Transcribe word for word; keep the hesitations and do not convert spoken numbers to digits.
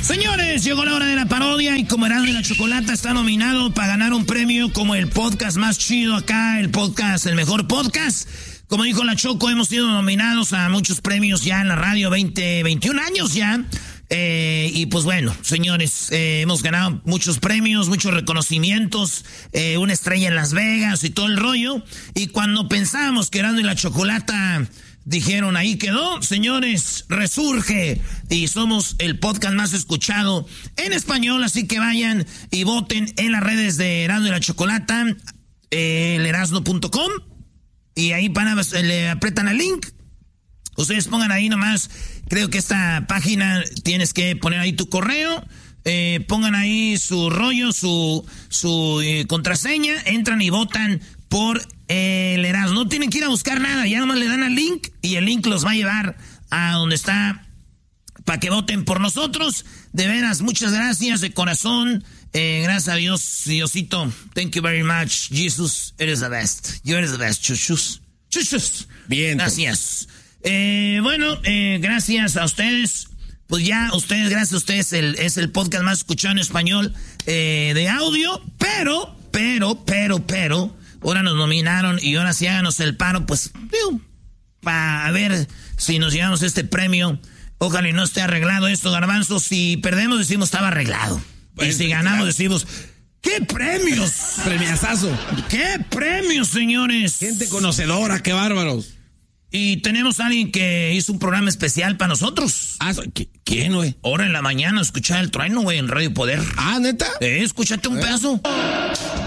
Señores, llegó la hora de la parodia y como Erasmo y la Chocolata está nominado para ganar un premio como el podcast más chido acá, el podcast, el mejor podcast. Como dijo la Choco, hemos sido nominados a muchos premios ya en la radio, veinte, veintiún años ya. Eh, y pues bueno, señores, eh, hemos ganado muchos premios, muchos reconocimientos, eh, una estrella en Las Vegas y todo el rollo. Y cuando pensábamos que Erasmo y la Chocolata dijeron, ahí quedó, señores, resurge y somos el podcast más escuchado en español, así que vayan y voten en las redes de Erasmo y la Chocolata, eh, el erasmo punto com, y ahí van a, le apretan el link. Ustedes pongan ahí nomás, creo que esta página tienes que poner ahí tu correo, eh, pongan ahí su rollo, su, su eh, contraseña, entran y votan por eh, el Erasmo. No tienen que ir a buscar nada, ya nomás le dan al link y el link los va a llevar a donde está para que voten por nosotros. De veras, muchas gracias de corazón. Eh, gracias a Dios, Diosito. Thank you very much. Jesus, eres the best. You eres the best. Chuchus. Chuchus. Bien. Gracias. Eh, bueno, eh, gracias a ustedes. Pues ya, ustedes, gracias a ustedes, el, es el podcast más escuchado en español eh, de audio. Pero, pero, pero, pero, ahora nos nominaron y ahora sí háganos el paro, pues, para ver si nos llevamos este premio. Ojalá y no esté arreglado esto, Garbanzo. Si perdemos, decimos estaba arreglado. Pues, y si ganamos, decimos, ¡qué premios! Premiazazo. ¡Qué premios, señores! Gente conocedora, qué bárbaros. Y tenemos a alguien que hizo un programa especial para nosotros. Ah, ¿quién, güey? Ahora en la mañana escuchar el trueno, güey, en Radio Poder. Ah, ¿neta? Eh, escúchate un ¿Eh? pedazo.